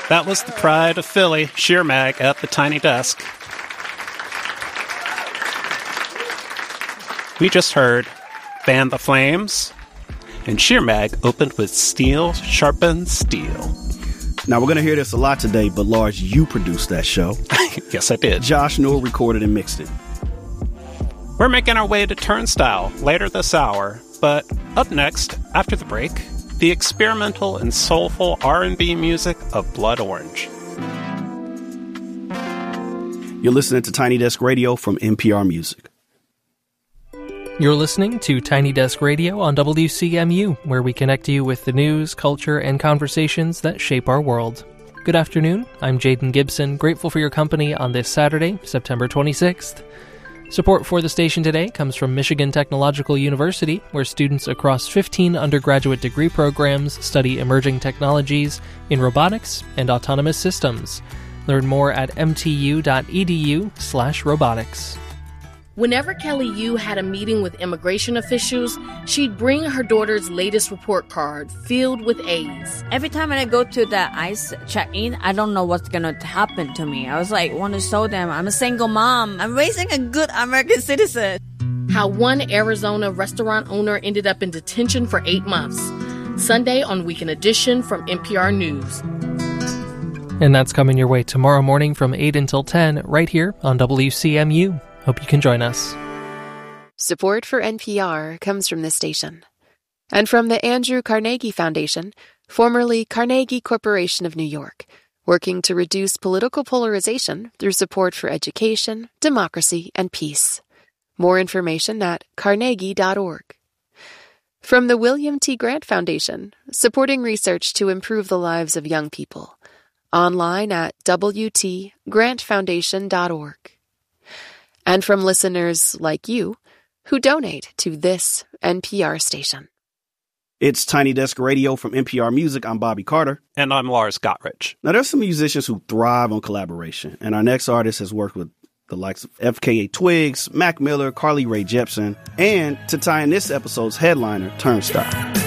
That was the pride of Philly, Sheer Mag, at the Tiny Desk. We just heard Fan the Flames, and Sheer Mag opened with Steel Sharpens Steel. Now, we're going to hear this a lot today, but Lars, you produced that show. Yes, I did. Josh Newell recorded and mixed it. We're making our way to Turnstile later this hour, but up next, after the break, the experimental and soulful R&B music of Blood Orange. You're listening to Tiny Desk Radio from NPR Music. You're listening to Tiny Desk Radio on WCMU, where we connect you with the news, culture, and conversations that shape our world. Good afternoon, I'm Jaden Gibson, grateful for your company on this Saturday, September 26th. Support for the station today comes from Michigan Technological University, where students across 15 undergraduate degree programs study emerging technologies in robotics and autonomous systems. Learn more at mtu.edu/robotics. Whenever Kelly Yu had a meeting with immigration officials, she'd bring her daughter's latest report card filled with A's. Every time I go to the ICE check-in, I don't know what's going to happen to me. I was like, want to show them I'm a single mom. I'm raising a good American citizen. How one Arizona restaurant owner ended up in detention for 8 months. Sunday on Weekend Edition from NPR News. And that's coming your way tomorrow morning from 8 until 10 right here on WCMU. Hope you can join us. Support for NPR comes from this station and from the Andrew Carnegie Foundation, formerly Carnegie Corporation of New York, working to reduce political polarization through support for education, democracy, and peace. More information at carnegie.org. From the William T. Grant Foundation, supporting research to improve the lives of young people. Online at wtgrantfoundation.org. And from listeners like you who donate to this NPR station. It's Tiny Desk Radio from NPR Music. I'm Bobby Carter. And I'm Lars Gotrich. Now, there's some musicians who thrive on collaboration, and our next artist has worked with the likes of FKA Twigs, Mac Miller, Carly Rae Jepsen, and to tie in this episode's headliner, Turnstile.